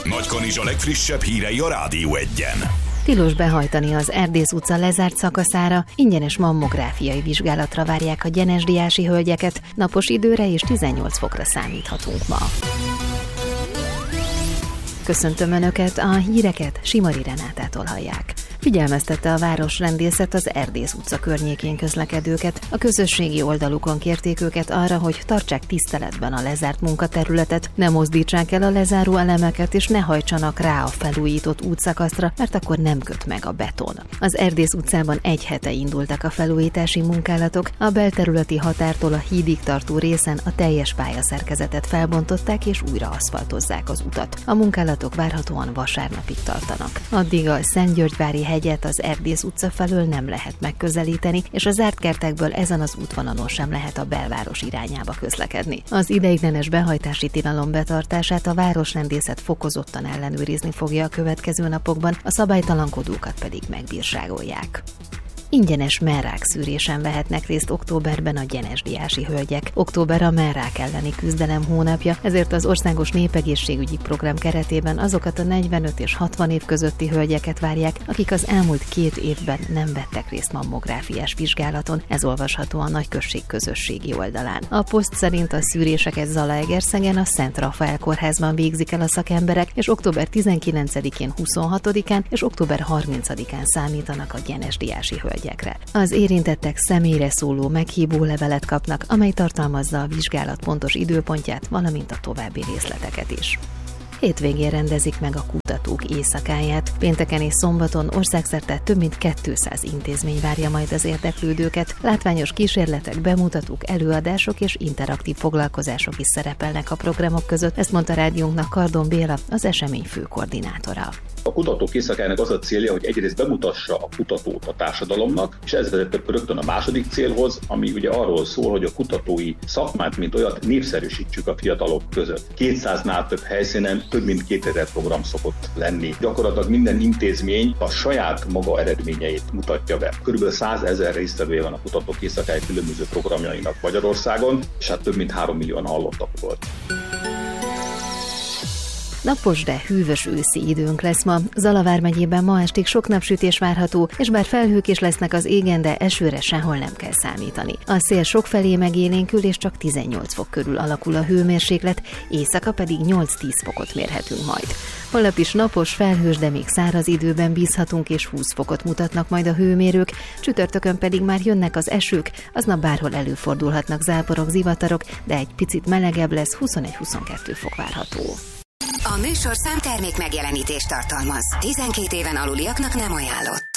Nagykanizsa legfrissebb hírei a Rádió 1-en. Tilos behajtani az Erdész utca lezárt szakaszára, ingyenes mammográfiai vizsgálatra várják a gyenesdiási hölgyeket, napos időre és 18 fokra számíthatunk ma. Köszöntöm Önöket, a híreket Simari Renátától hallják. Figyelmeztette a városrendészet az Erdész utca környékén közlekedőket. A közösségi oldalukon kérték őket arra, hogy tartsák tiszteletben a lezárt munkaterületet, ne mozdítsák el a lezáró elemeket, és ne hajtsanak rá a felújított útszakaszra, mert akkor nem köt meg a beton. Az Erdész utcában egy hete indultak a felújítási munkálatok, a belterületi határtól a hídig tartó részen a teljes pályaszerkezetet felbontották és újra aszfaltozzák az utat. A munkálatok várhatóan vasárnapig tartanak. Addig a Szentgyörgyvári hegyet az Erdész utca felől nem lehet megközelíteni, és a zárt kertekből ezen az útvonalon sem lehet a belváros irányába közlekedni. Az ideiglenes behajtási tilalom betartását a városrendészet fokozottan ellenőrizni fogja a következő napokban, a szabálytalankodókat pedig megbírságolják. Ingyenes mellrák szűrésen vehetnek részt októberben a gyenesdiási hölgyek. Október a mellrák elleni küzdelem hónapja, ezért az Országos Népegészségügyi Program keretében azokat a 45 és 60 év közötti hölgyeket várják, akik az elmúlt 2 évben nem vettek részt mammográfiás vizsgálaton. Ez olvasható a Nagyközség közösségi oldalán. A poszt szerint a szűréseket Zalaegerszegen a Szent Rafael kórházban végzik el a szakemberek, és október 19-én, 26-án és október 30-án számítanak a gyenesdiási hölgyek. Az érintettek személyre szóló meghívó levelet kapnak, amely tartalmazza a vizsgálat pontos időpontját, valamint a további részleteket is. Hétvégén rendezik meg a kutatók éjszakáját. Pénteken és szombaton országszerte több mint 200 intézmény várja majd az érdeklődőket. Látványos kísérletek, bemutatók, előadások és interaktív foglalkozások is szerepelnek a programok között, ezt mondta rádiónknak Kardon Béla, az esemény főkoordinátora. A kutatók éjszakájának az a célja, hogy egyrészt bemutassa a kutatót a társadalomnak, és ez vezet rögtön a második célhoz, ami ugye arról szól, hogy a kutatói szakmát, mint olyat népszerűsítsük a fiatalok között. 200-nál több helyszínen több mint 2000 program szokott lenni. Gyakorlatilag minden intézmény a saját maga eredményeit mutatja be. Körülbelül 100 000 résztvevője van a kutatók éjszakája különböző programjainak Magyarországon, és hát több mint 3 millióan hallottak volt. Napos, de hűvös őszi időnk lesz ma. Zala vármegyében ma estig sok napsütés várható, és bár felhők is lesznek az égen, de esőre sehol nem kell számítani. A szél sokfelé megélénkül, és csak 18 fok körül alakul a hőmérséklet, éjszaka pedig 8-10 fokot mérhetünk majd. Holnap is napos, felhős, de még száraz időben bízhatunk, és 20 fokot mutatnak majd a hőmérők, csütörtökön pedig már jönnek az esők, aznap bárhol előfordulhatnak záporok, zivatarok, de egy picit melegebb lesz, 21-22 fok várható. A műsorszám termék megjelenítést tartalmaz. 12 éven aluliaknak nem ajánlott.